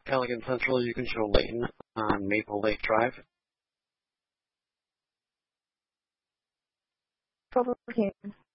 Pelican Central, you can show Layton on Maple Lake Drive. Over here.